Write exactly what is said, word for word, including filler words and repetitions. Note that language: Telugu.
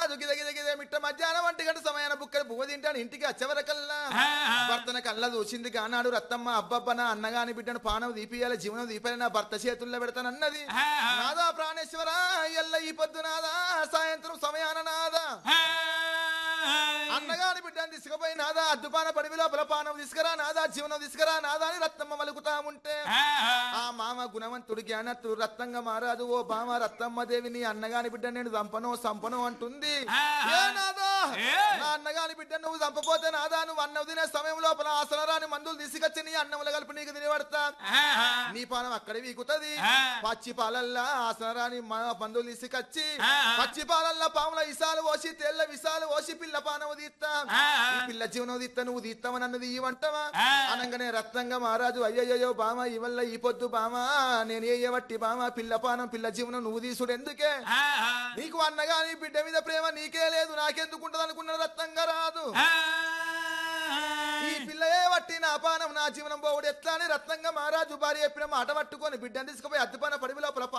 మహారాజు గిద గిద గిద మిట్ట మధ్యాహ్నం వంటి గంట సమయాన బుక్కలు పువ్వు తింటాను ఇంటికి వచ్చేవరకల్లా భర్తన కళ్ళ చూసింది కానాడు రత్తమ్మ అబ్బబ్బ నా అన్నగాని బిడ్డను పానం దీపియాలి జీవనం దీపాలి నా భర్త చేతుల్లో పెడతానన్నది నాదా ప్రాణేశ్వర ఎల్ల ఈ పొద్దు నాదా సాయంత్రం సమయాన నాదా అన్నగాని బిడ్డను తీసుకుపోయి నాదా అద్దుపాన పడివి లోపల పానం తీసుకురా నాదా జీవనం తీసుకురా నాదా అని రత్నమ్మ మలుకుతా ఉంటే ఆ మామ గుణవంతుడు జ్ఞానత్తు రత్నంగా మారాదు ఓ బామ రత్నమ్మ దేవి నీ అన్నగాని బిడ్డ నేను చంపను సంపను అంటుంది ఏ నాదా నా అన్నగాని బిడ్డ నువ్వు చంపపోతే నాదా నువ్వు అన్నం తినే సమయం లోపల ఆసనరాని మందులు తీసుకొచ్చి నీ అన్నముల కలిపి నీకు తినబడతా నీ పానం అక్కడే వీకుతుంది పచ్చి పాలల్లా ఆసనరాని మందులు తీసుకొచ్చి పచ్చి పాలల్లా పాముల ఇసాలు పోసి తెల్ల విసాలు పోసి పిల్ల పానము తీస్తా ఈ పిల్ల జీవనం తీస్తా నువ్వు తీస్తామని అన్నది ఇవంటవా అనగానే రత్నంగా మహారాజు అయ్యయ్యో బామ ఇవల్ల ఈ పొద్దు బామా నేను ఏయబట్టి బామా పిల్ల పానం పిల్ల జీవనం నువ్వు తీసుడు ఎందుకే నీకు అన్నగాని బిడ్డ మీద ప్రేమ నీకే లేదు నాకెందుకుంటది అనుకున్న రత్నంగా రాదు ఈ పిల్లయే వట్టి నా పానం నా జీవనం పోవుడు ఎట్లా అని రత్నంగా మహారాజు భార్య చెప్పిన మాట పట్టుకొని బిడ్డను తీసుకుపోయి అద్దుపాన పడివి లోపల